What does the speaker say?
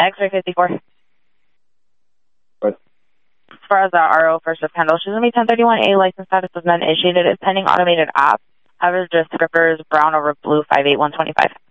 X-ray 54. What? As far as the RO first shift handle, she's going to be 1031A, license status is none, initiated, is pending automated op. Average descriptor is brown over blue 58125.